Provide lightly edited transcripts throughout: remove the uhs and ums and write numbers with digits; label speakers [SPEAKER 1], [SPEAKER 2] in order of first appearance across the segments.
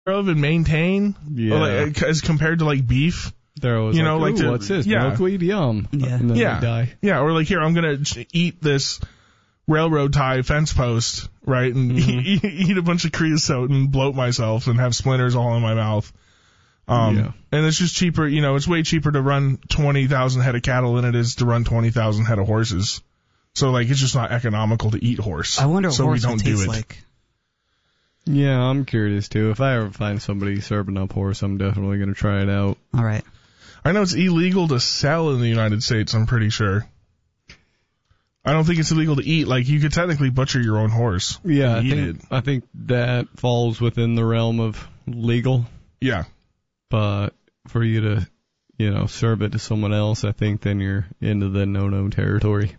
[SPEAKER 1] of and maintain, as compared to like beef.
[SPEAKER 2] They're always what's this? Milkweed, yum.
[SPEAKER 1] Yeah.
[SPEAKER 2] And then they die.
[SPEAKER 1] Yeah, or like, here, I'm going to eat this railroad tie fence post, right, and eat a bunch of creosote and bloat myself and have splinters all in my mouth. And it's just cheaper, it's way cheaper to run 20,000 head of cattle than it is to run 20,000 head of horses. So, like, it's just not economical to eat horse.
[SPEAKER 3] I wonder what
[SPEAKER 1] so
[SPEAKER 3] horse
[SPEAKER 1] we don't
[SPEAKER 3] tastes
[SPEAKER 1] do it.
[SPEAKER 3] like.
[SPEAKER 2] Yeah, I'm curious, too. If I ever find somebody serving up horse, I'm definitely going to try it out.
[SPEAKER 3] All right.
[SPEAKER 1] I know it's illegal to sell in the United States, I'm pretty sure. I don't think it's illegal to eat. Like, you could technically butcher your own horse.
[SPEAKER 2] Yeah,
[SPEAKER 1] I
[SPEAKER 2] think that falls within the realm of legal.
[SPEAKER 1] Yeah.
[SPEAKER 2] But for you to, serve it to someone else, I think then you're into the no-no territory.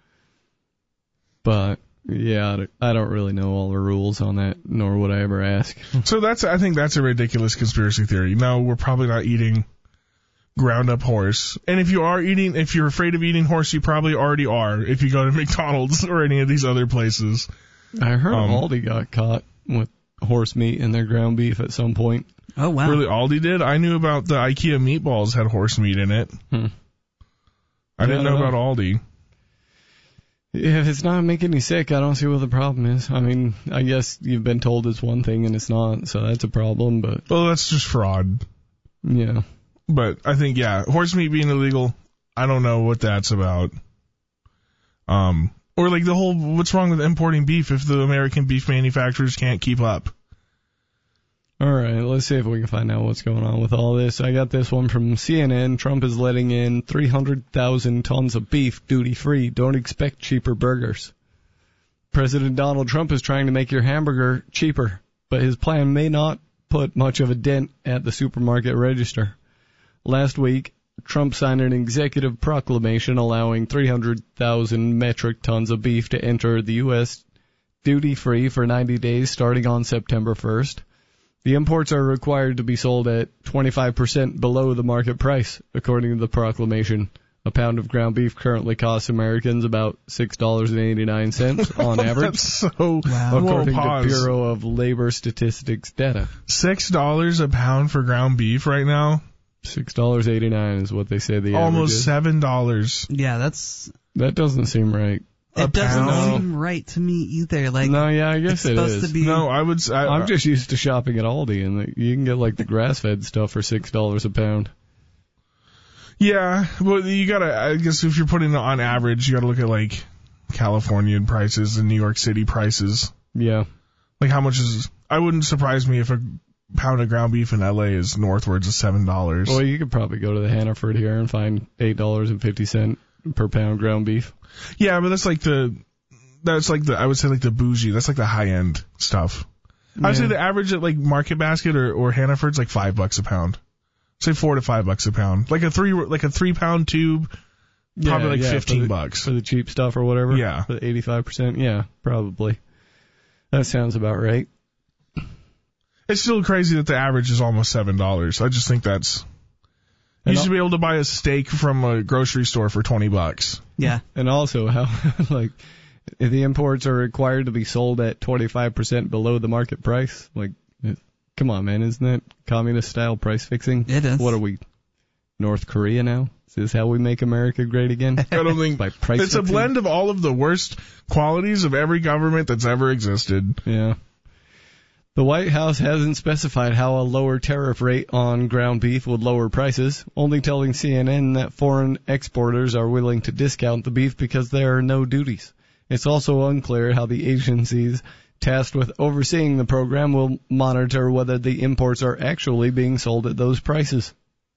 [SPEAKER 2] But, yeah, I don't really know all the rules on that, nor would I ever ask.
[SPEAKER 1] So I think that's a ridiculous conspiracy theory. No, we're probably not eating ground up horse. And if you're afraid of eating horse, you probably already are if you go to McDonald's or any of these other places.
[SPEAKER 2] I heard Aldi got caught with horse meat in their ground beef at some point.
[SPEAKER 3] Oh, wow.
[SPEAKER 1] Really, Aldi did? I knew about the IKEA meatballs had horse meat in it. I didn't know about Aldi.
[SPEAKER 2] If it's not making you sick, I don't see what the problem is. I mean, I guess you've been told it's one thing and it's not, so that's a problem, but...
[SPEAKER 1] Well, that's just fraud.
[SPEAKER 2] Yeah.
[SPEAKER 1] But I think, horse meat being illegal, I don't know what that's about. Or like the whole, what's wrong with importing beef if the American beef manufacturers can't keep up?
[SPEAKER 2] All right, let's see if we can find out what's going on with all this. I got this one from CNN. Trump is letting in 300,000 tons of beef duty-free. Don't expect cheaper burgers. President Donald Trump is trying to make your hamburger cheaper, but his plan may not put much of a dent at the supermarket register. Last week, Trump signed an executive proclamation allowing 300,000 metric tons of beef to enter the U.S. duty-free for 90 days starting on September 1st. The imports are required to be sold at 25% below the market price, according to the proclamation. A pound of ground beef currently costs Americans about $6.89 on average,
[SPEAKER 1] That's so
[SPEAKER 2] according to Bureau of Labor Statistics data.
[SPEAKER 1] $6 a pound for ground beef right now?
[SPEAKER 2] $6.89 is what they say the
[SPEAKER 1] almost
[SPEAKER 2] average is.
[SPEAKER 1] $7.
[SPEAKER 3] Yeah,
[SPEAKER 2] that doesn't seem right.
[SPEAKER 3] It doesn't seem right to me either. Like,
[SPEAKER 2] no, yeah, I guess it is.
[SPEAKER 3] To be...
[SPEAKER 1] No,
[SPEAKER 2] I'm just used to shopping at Aldi, and you can get like the grass-fed stuff for $6 a pound.
[SPEAKER 1] Yeah, well, I guess if you're putting it on average, you gotta look at like California prices and New York City prices.
[SPEAKER 2] Yeah.
[SPEAKER 1] Like how much I wouldn't surprise me if a pound of ground beef in LA is northwards of $7.
[SPEAKER 2] Well, you could probably go to the Hannaford here and find $8.50 per pound ground beef.
[SPEAKER 1] Yeah, but that's like the I would say like the bougie. That's like the high end stuff. I would say the average at like Market Basket or Hannaford's like $5 a pound. Say $4 to $5 a pound. Like a 3 pound tube, probably $15
[SPEAKER 2] for the cheap stuff or whatever.
[SPEAKER 1] Yeah,
[SPEAKER 2] for the 85%. Yeah, probably. That sounds about right.
[SPEAKER 1] It's still crazy that the average is almost $7. I just think that's. You used to be able to buy a steak from a grocery store for $20.
[SPEAKER 3] Yeah.
[SPEAKER 2] And also how, like, if the imports are required to be sold at 25% below the market price, like, come on, man, isn't that communist-style price fixing?
[SPEAKER 3] It is.
[SPEAKER 2] What are we, North Korea now? Is this how we make America great again?
[SPEAKER 1] I don't think
[SPEAKER 2] by price
[SPEAKER 1] it's
[SPEAKER 2] fixing?
[SPEAKER 1] A blend of all of the worst qualities of every government that's ever existed.
[SPEAKER 2] Yeah. The White House hasn't specified how a lower tariff rate on ground beef would lower prices, only telling CNN that foreign exporters are willing to discount the beef because there are no duties. It's also unclear how the agencies tasked with overseeing the program will monitor whether the imports are actually being sold at those prices.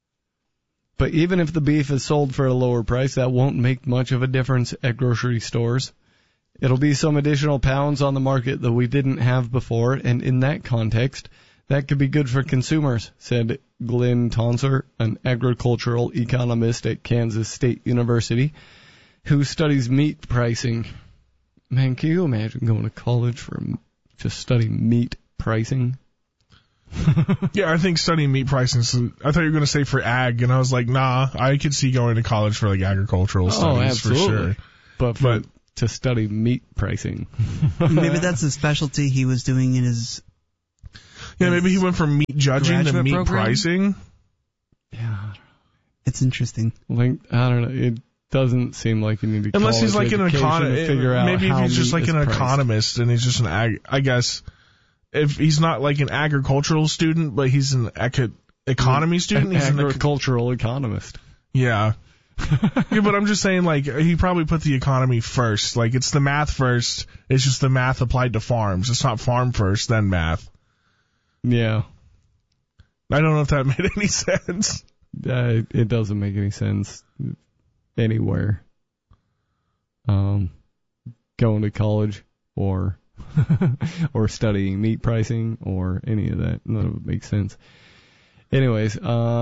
[SPEAKER 2] But even if the beef is sold for a lower price, that won't make much of a difference at grocery stores. It'll be some additional pounds on the market that we didn't have before, and in that context, that could be good for consumers, said Glenn Tonsor, an agricultural economist at Kansas State University, who studies meat pricing. Man, can you imagine going to college to study meat pricing?
[SPEAKER 1] Yeah, I think studying meat pricing, I thought you were going to say for ag, and I was like, nah, I could see going to college for like agricultural studies
[SPEAKER 2] absolutely.
[SPEAKER 1] For sure.
[SPEAKER 2] But to study meat pricing.
[SPEAKER 3] Maybe that's a specialty he was doing in his
[SPEAKER 1] Yeah, maybe he went from meat judging to meat pricing.
[SPEAKER 2] Yeah.
[SPEAKER 3] It's interesting.
[SPEAKER 2] Like, I don't know. It doesn't seem like you need to
[SPEAKER 1] unless he's like an
[SPEAKER 2] economist.
[SPEAKER 1] Maybe if he's just like an
[SPEAKER 2] priced.
[SPEAKER 1] economist and he's just I guess if he's not like an agricultural student, but he's an economy student. He's
[SPEAKER 2] an agricultural economist.
[SPEAKER 1] Yeah. Yeah, but I'm just saying, like, he probably put the economy first. Like, it's the math first. It's just the math applied to farms. It's not farm first, then math.
[SPEAKER 2] Yeah.
[SPEAKER 1] I don't know if that made any sense.
[SPEAKER 2] It doesn't make any sense anywhere. Going to college or studying meat pricing or any of that. None of it makes sense. Anyways,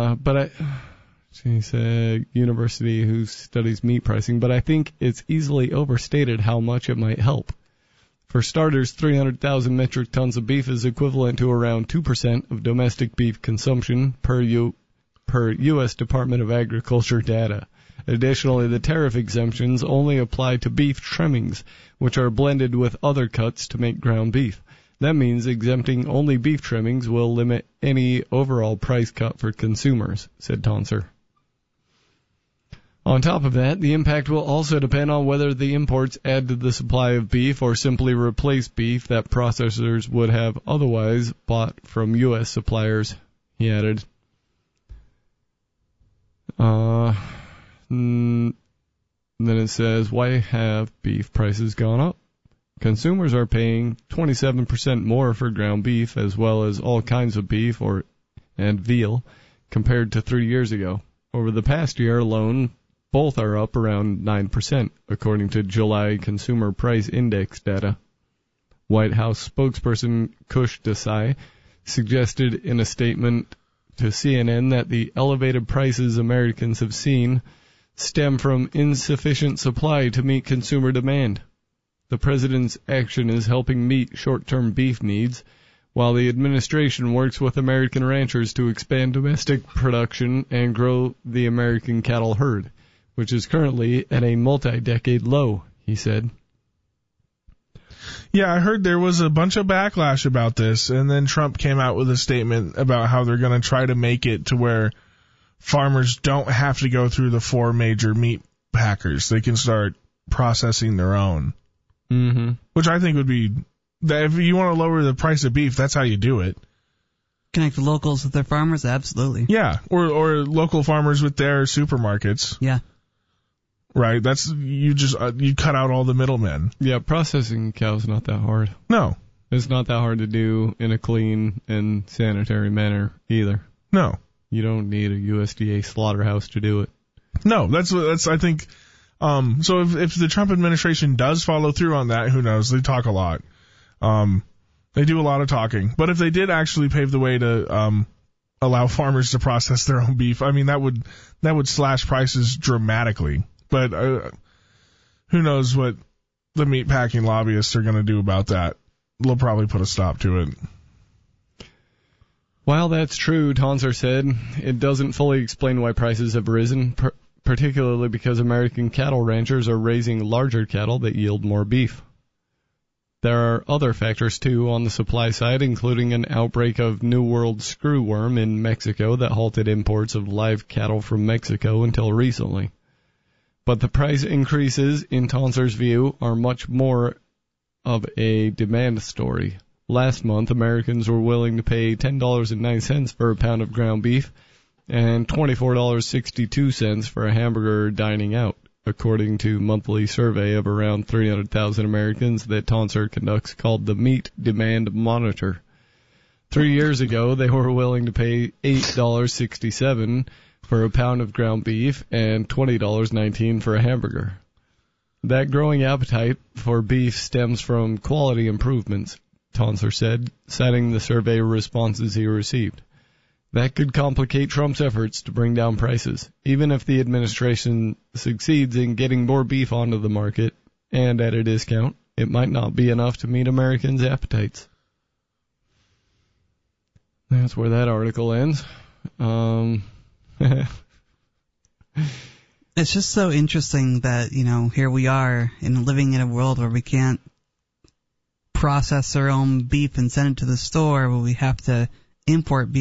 [SPEAKER 2] she said university who studies meat pricing, but I think it's easily overstated how much it might help. For starters, 300,000 metric tons of beef is equivalent to around 2% of domestic beef consumption per U.S. Department of Agriculture data. Additionally, the tariff exemptions only apply to beef trimmings, which are blended with other cuts to make ground beef. That means exempting only beef trimmings will limit any overall price cut for consumers, said Tonser. On top of that, the impact will also depend on whether the imports add to the supply of beef or simply replace beef that processors would have otherwise bought from U.S. suppliers, he added. Then it says, why have beef prices gone up? Consumers are paying 27% more for ground beef as well as all kinds of beef and veal compared to 3 years ago. Over the past year alone, both are up around 9%, according to July Consumer Price Index data. White House spokesperson Kush Desai suggested in a statement to CNN that the elevated prices Americans have seen stem from insufficient supply to meet consumer demand. The president's action is helping meet short-term beef needs, while the administration works with American ranchers to expand domestic production and grow the American cattle herd, which is currently at a multi-decade low, he said.
[SPEAKER 1] Yeah, I heard there was a bunch of backlash about this, and then Trump came out with a statement about how they're going to try to make it to where farmers don't have to go through the 4 major meat packers. They can start processing their own.
[SPEAKER 2] Mm-hmm.
[SPEAKER 1] Which I think would be, if you want to lower the price of beef, that's how you do it.
[SPEAKER 3] Connect the locals with their farmers? Absolutely.
[SPEAKER 1] Yeah, or local farmers with their supermarkets.
[SPEAKER 3] Yeah.
[SPEAKER 1] Right, that's, you cut out all the middlemen.
[SPEAKER 2] Yeah, processing cows not that hard.
[SPEAKER 1] No.
[SPEAKER 2] It's not that hard to do in a clean and sanitary manner either.
[SPEAKER 1] No.
[SPEAKER 2] You don't need a USDA slaughterhouse to do it.
[SPEAKER 1] No, that's I think, so if the Trump administration does follow through on that, who knows, they talk a lot. They do a lot of talking. But if they did actually pave the way to, allow farmers to process their own beef, I mean, that would slash prices dramatically. But who knows what the meatpacking lobbyists are going to do about that. They'll probably put a stop to it.
[SPEAKER 2] While that's true, Tonser said, it doesn't fully explain why prices have risen, particularly because American cattle ranchers are raising larger cattle that yield more beef. There are other factors, too, on the supply side, including an outbreak of New World screwworm in Mexico that halted imports of live cattle from Mexico until recently. But the price increases, in Tonser's view, are much more of a demand story. Last month, Americans were willing to pay $10.09 for a pound of ground beef and $24.62 for a hamburger dining out, according to a monthly survey of around 300,000 Americans that Tonser conducts called the Meat Demand Monitor. 3 years ago, they were willing to pay $8.67 for a pound of ground beef and $20.19 for a hamburger. That growing appetite for beef stems from quality improvements, Tonser said, citing the survey responses he received. That could complicate Trump's efforts to bring down prices, even if the administration succeeds in getting more beef onto the market and at a discount. It might not be enough to meet Americans' appetites. That's where that article ends.
[SPEAKER 3] It's just so interesting that, here we are living in a world where we can't process our own beef and send it to the store, but we have to import beef